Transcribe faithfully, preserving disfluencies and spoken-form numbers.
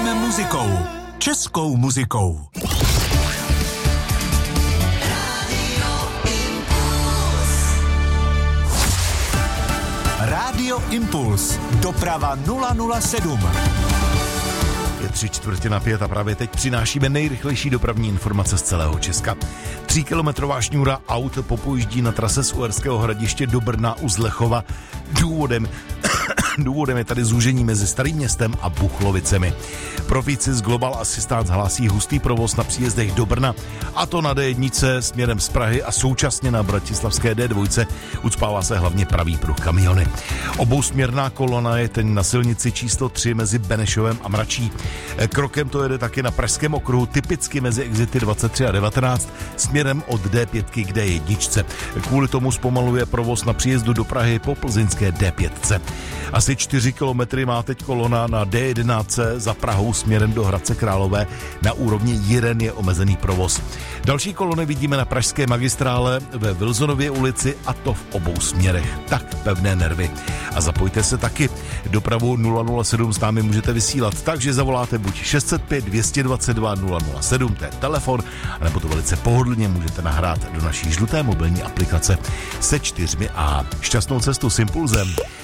Proudíme muzikou. Českou muzikou. Rádio Impuls. Doprava nula nula sedm. Je tři čtvrtě na pět a právě teď přinášíme nejrychlejší dopravní informace z celého Česka. Tříkilometrová šňůra aut popojíždí na trase z Uherského Hradiště do Brna u Zlechova. Důvodem, důvodem je tady zúžení mezi Starým Městem a Buchlovicemi. Profíci z Global Assistance hlásí hustý provoz na příjezdech do Brna, a to na D jedna směrem z Prahy a současně na bratislavské D dva. Ucpává se hlavně pravý pruh kamiony. Obousměrná kolona je teď na silnici číslo tři mezi Benešovem a Mračí. Krokem to jede taky na Pražském okruhu, typicky mezi exity dvacet tři a devatenáct, směrem od D pět k D jedna. Kvůli tomu zpomaluje provoz na příjezdu do Prahy po plzeňské D pět. Asi čtyři kilometry má teď kolona na D jedenáct za Prahou směrem do Hradce Králové. Na úrovni Jiren je omezený provoz. Další kolony vidíme na pražské magistrále ve Wilsonově ulici, a to v obou směrech. Tak pevné nervy. A zapojte se taky. Dopravu nula nula sedm s námi můžete vysílat, takže zavoláte buď šest set pět dvě dva dva nula nula sedm, to je telefon, nebo to velice pohodlně můžete nahrát do naší žluté mobilní aplikace se čtyřmi A. Šťastnou cestu s Impulzem.